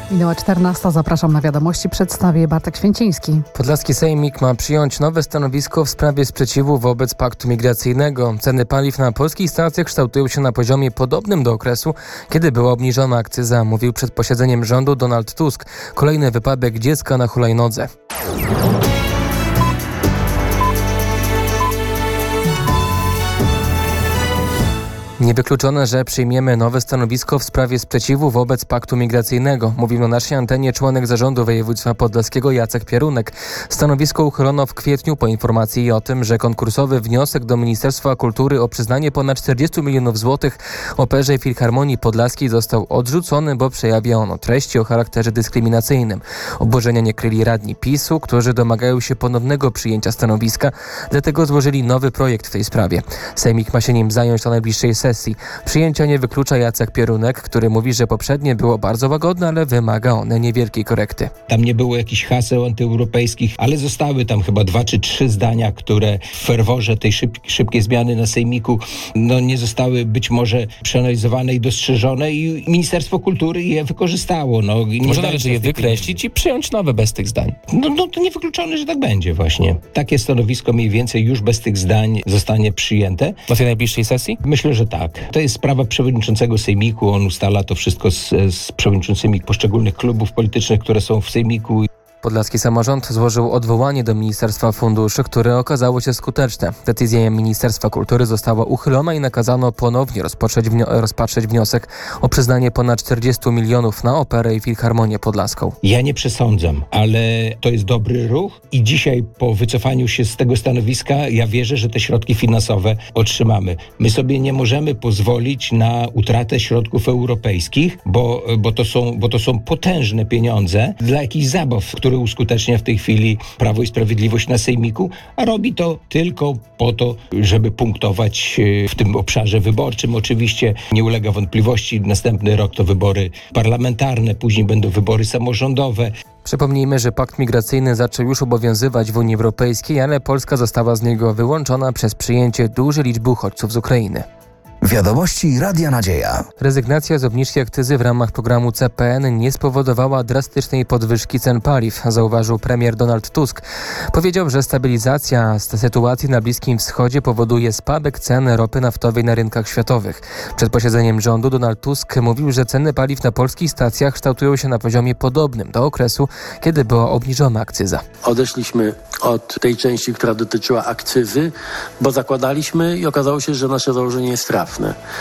Minęła 14. Zapraszam na wiadomości. Przedstawię Bartek Święciński. Podlaski Sejmik ma przyjąć nowe stanowisko w sprawie sprzeciwu wobec paktu migracyjnego. Ceny paliw na polskich stacjach kształtują się na poziomie podobnym do okresu, kiedy była obniżona akcyza, mówił przed posiedzeniem rządu Donald Tusk. Kolejny wypadek dziecka na hulajnodze. Niewykluczone, że przyjmiemy nowe stanowisko w sprawie sprzeciwu wobec paktu migracyjnego, mówił na naszej antenie członek zarządu województwa podlaskiego Jacek Pierunek. Stanowisko uchylono w kwietniu po informacji o tym, że konkursowy wniosek do Ministerstwa Kultury o przyznanie ponad 40 milionów złotych Operze Filharmonii Podlaskiej został odrzucony, bo przejawia ono treści o charakterze dyskryminacyjnym. Oburzenia nie kryli radni PiS-u, którzy domagają się ponownego przyjęcia stanowiska, dlatego złożyli nowy projekt w tej sprawie. Sejmik ma się nim zająć na najbliższej sesji. Przyjęcia nie wyklucza Jacek Pierunek, który mówi, że poprzednie było bardzo łagodne, ale wymaga one niewielkiej korekty. Tam nie było jakichś haseł antyeuropejskich, ale zostały tam chyba 2 czy 3 zdania, które w ferworze tej szybkiej zmiany na sejmiku nie zostały być może przeanalizowane i dostrzeżone i Ministerstwo Kultury je wykorzystało. Może należy je wykreślić i przyjąć nowe bez tych zdań. To niewykluczone, że tak będzie właśnie. Takie stanowisko mniej więcej już bez tych zdań zostanie przyjęte. Na tej najbliższej sesji? Myślę, że tak. To jest sprawa przewodniczącego sejmiku. On ustala to wszystko z przewodniczącymi poszczególnych klubów politycznych, które są w sejmiku. Podlaski samorząd złożył odwołanie do Ministerstwa Funduszy, które okazało się skuteczne. Decyzja Ministerstwa Kultury została uchylona i nakazano ponownie rozpatrzeć wniosek o przyznanie ponad 40 milionów na Operę i Filharmonię Podlaską. Ja nie przesądzam, ale to jest dobry ruch i dzisiaj po wycofaniu się z tego stanowiska ja wierzę, że te środki finansowe otrzymamy. My sobie nie możemy pozwolić na utratę środków europejskich, bo to są potężne pieniądze dla jakichś zabaw, które uskutecznia w tej chwili Prawo i Sprawiedliwość na sejmiku, a robi to tylko po to, żeby punktować w tym obszarze wyborczym. Oczywiście nie ulega wątpliwości, następny rok to wybory parlamentarne, później będą wybory samorządowe. Przypomnijmy, że pakt migracyjny zaczął już obowiązywać w Unii Europejskiej, ale Polska została z niego wyłączona przez przyjęcie dużej liczby uchodźców z Ukrainy. Wiadomości Radia Nadzieja. Rezygnacja z obniżki akcyzy w ramach programu CPN nie spowodowała drastycznej podwyżki cen paliw, zauważył premier Donald Tusk. Powiedział, że stabilizacja sytuacji na Bliskim Wschodzie powoduje spadek cen ropy naftowej na rynkach światowych. Przed posiedzeniem rządu Donald Tusk mówił, że ceny paliw na polskich stacjach kształtują się na poziomie podobnym do okresu, kiedy była obniżona akcyza. Odeszliśmy od tej części, która dotyczyła akcyzy, bo zakładaliśmy i okazało się, że nasze założenie jest trafne.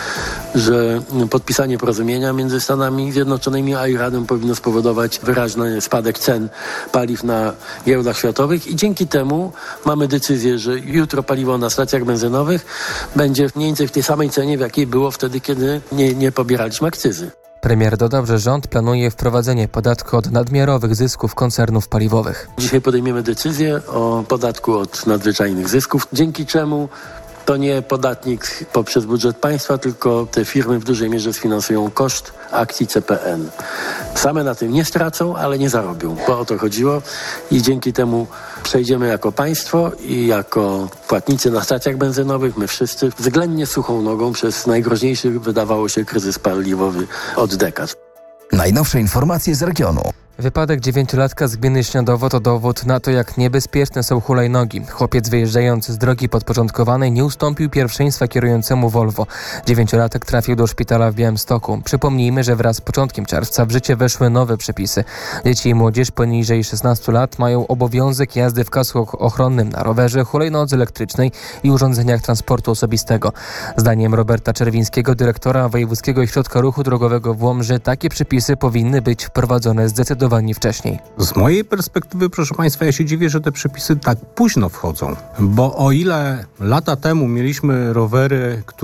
Że podpisanie porozumienia między Stanami Zjednoczonymi a Iranem powinno spowodować wyraźny spadek cen paliw na giełdach światowych i dzięki temu mamy decyzję, że jutro paliwo na stacjach benzynowych będzie mniej więcej w tej samej cenie, w jakiej było wtedy, kiedy nie pobieraliśmy akcyzy. Premier dodał, że rząd planuje wprowadzenie podatku od nadmiarowych zysków koncernów paliwowych. Dzisiaj podejmiemy decyzję o podatku od nadzwyczajnych zysków, dzięki czemu to nie podatnik poprzez budżet państwa, tylko te firmy w dużej mierze sfinansują koszt akcji CPN. Same na tym nie stracą, ale nie zarobią, bo o to chodziło i dzięki temu przejdziemy jako państwo i jako płatnicy na stacjach benzynowych, my wszyscy względnie suchą nogą przez najgroźniejszy, wydawało się, kryzys paliwowy od dekad. Najnowsze informacje z regionu. Wypadek 9-latka z gminy Śniadowo to dowód na to, jak niebezpieczne są hulajnogi. Chłopiec wyjeżdżając z drogi podporządkowanej nie ustąpił pierwszeństwa kierującemu Volvo. 9-latek trafił do szpitala w Białymstoku. Przypomnijmy, że wraz z początkiem czerwca w życie weszły nowe przepisy. Dzieci i młodzież poniżej 16 lat mają obowiązek jazdy w kasku ochronnym na rowerze, hulajnodze elektrycznej i urządzeniach transportu osobistego. Zdaniem Roberta Czerwińskiego, dyrektora Wojewódzkiego Ośrodka Ruchu Drogowego w Łomży, takie przepisy powinny być wprowadzone zdecydowanie wcześniej. Z mojej perspektywy, proszę Państwa, ja się dziwię, że te przepisy tak późno wchodzą, bo o ile lata temu mieliśmy rowery,